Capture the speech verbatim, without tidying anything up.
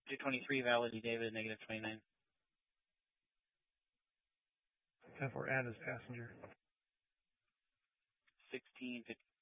two twenty-three, Validity David, negative twenty-nine. ten four, and as passenger. sixteen fifty.